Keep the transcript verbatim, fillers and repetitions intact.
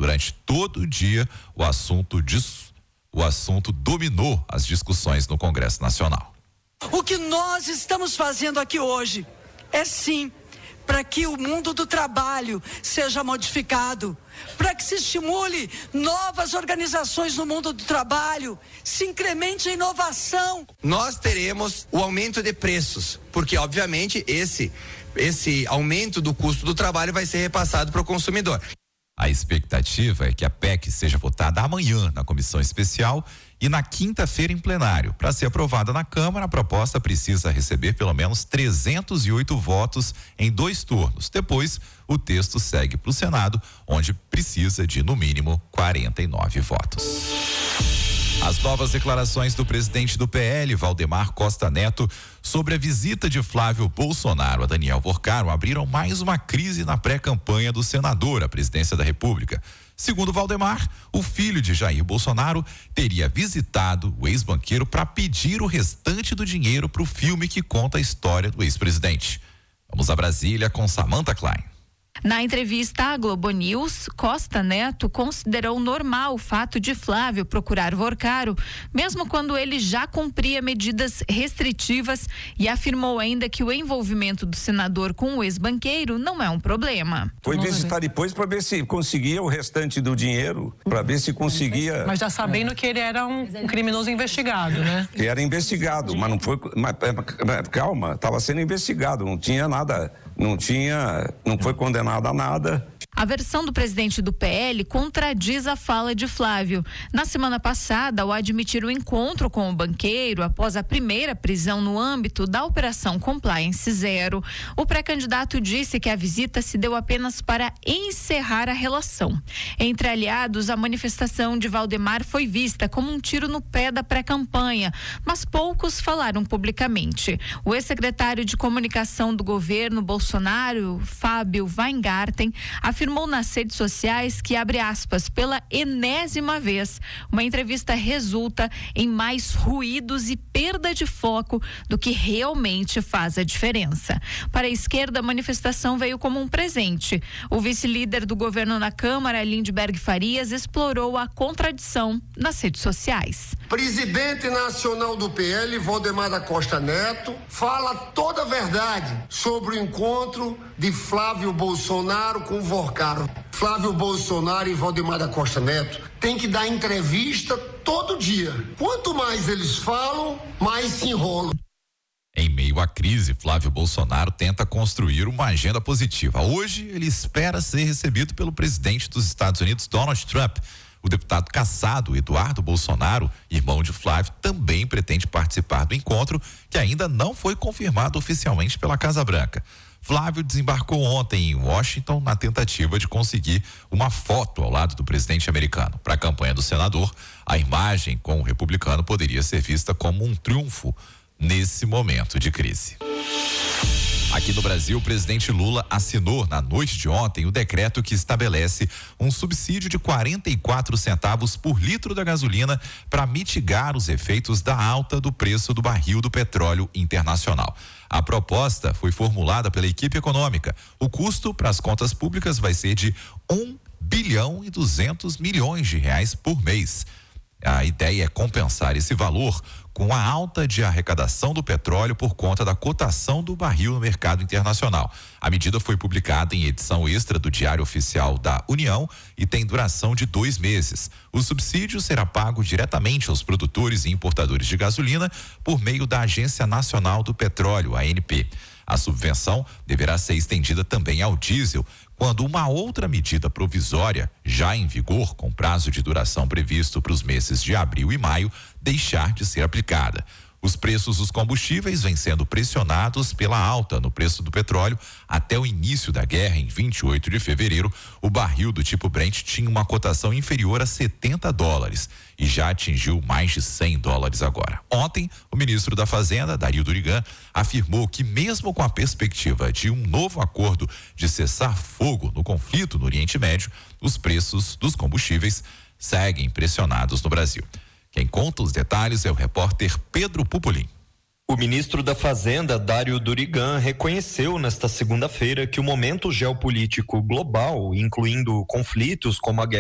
Durante todo o dia, o assunto, dis... o assunto dominou as discussões no Congresso Nacional. O que nós estamos fazendo aqui hoje é sim para que o mundo do trabalho seja modificado, para que se estimule novas organizações no mundo do trabalho, se incremente a inovação. Nós teremos o aumento de preços, porque obviamente esse, esse aumento do custo do trabalho vai ser repassado para o consumidor. A expectativa é que a P E C seja votada amanhã na comissão especial e na quinta-feira em plenário. Para ser aprovada na Câmara, a proposta precisa receber pelo menos trezentos e oito votos em dois turnos. Depois, o texto segue para o Senado, onde precisa de, no mínimo, quarenta e nove votos. As novas declarações do presidente do P L, Valdemar Costa Neto, sobre a visita de Flávio Bolsonaro a Daniel Worcaro abriram mais uma crise na pré-campanha do senador à presidência da República. Segundo Valdemar, o filho de Jair Bolsonaro teria visitado o ex-banqueiro para pedir o restante do dinheiro para o filme que conta a história do ex-presidente. Vamos a Brasília com Samantha Klein. Na entrevista à Globo News, Costa Neto considerou normal o fato de Flávio procurar Worcaro, mesmo quando ele já cumpria medidas restritivas, e afirmou ainda que o envolvimento do senador com o ex-banqueiro não é um problema. Foi visitar depois para ver se conseguia o restante do dinheiro, para ver se conseguia... Mas já sabendo que ele era um, um criminoso investigado, né? Que era investigado, mas não foi... Mas, calma, estava sendo investigado, não tinha nada, não tinha... não foi condenado a nada. A versão do presidente do P L contradiz a fala de Flávio. Na semana passada, ao admitir o encontro com o banqueiro após a primeira prisão no âmbito da Operação Compliance Zero, o pré-candidato disse que a visita se deu apenas para encerrar a relação. Entre aliados, a manifestação de Valdemar foi vista como um tiro no pé da pré-campanha, mas poucos falaram publicamente. O ex-secretário de Comunicação do governo Bolsonaro, Fábio Weingarten, afirmou nas redes sociais que, abre aspas, pela enésima vez, uma entrevista resulta em mais ruídos e perda de foco do que realmente faz a diferença. Para a esquerda, a manifestação veio como um presente. O vice-líder do governo na Câmara, Lindbergh Farias, explorou a contradição nas redes sociais. Presidente nacional do P L, Valdemar da Costa Neto, fala toda a verdade sobre o encontro de Flávio Bolsonaro com Worcaro. Flávio Bolsonaro e Valdemar da Costa Neto tem que dar entrevista todo dia. Quanto mais eles falam, mais se enrolam. Em meio à crise, Flávio Bolsonaro tenta construir uma agenda positiva. Hoje, ele espera ser recebido pelo presidente dos Estados Unidos, Donald Trump. O deputado cassado, Eduardo Bolsonaro, irmão de Flávio, também pretende participar do encontro, que ainda não foi confirmado oficialmente pela Casa Branca. Flávio desembarcou ontem em Washington na tentativa de conseguir uma foto ao lado do presidente americano. Para a campanha do senador, a imagem com o republicano poderia ser vista como um triunfo nesse momento de crise. Aqui no Brasil, o presidente Lula assinou na noite de ontem o decreto que estabelece um subsídio de quarenta e quatro centavos por litro da gasolina para mitigar os efeitos da alta do preço do barril do petróleo internacional. A proposta foi formulada pela equipe econômica. O custo para as contas públicas vai ser de um bilhão e duzentos milhões de reais por mês. A ideia é compensar esse valor com a alta de arrecadação do petróleo por conta da cotação do barril no mercado internacional. A medida foi publicada em edição extra do Diário Oficial da União e tem duração de dois meses. O subsídio será pago diretamente aos produtores e importadores de gasolina por meio da Agência Nacional do Petróleo, A N P. A subvenção deverá ser estendida também ao diesel, quando uma outra medida provisória, já em vigor, com prazo de duração previsto para os meses de abril e maio, deixar de ser aplicada. Os preços dos combustíveis vêm sendo pressionados pela alta no preço do petróleo. Até o início da guerra, em vinte e oito de fevereiro, o barril do tipo Brent tinha uma cotação inferior a setenta dólares e já atingiu mais de cem dólares agora. Ontem, o ministro da Fazenda, Dario Durigan, afirmou que mesmo com a perspectiva de um novo acordo de cessar fogo no conflito no Oriente Médio, os preços dos combustíveis seguem pressionados no Brasil. Quem conta os detalhes é o repórter Pedro Pupolin. O ministro da Fazenda, Dario Durigan, reconheceu nesta segunda-feira que o momento geopolítico global, incluindo conflitos como a guerra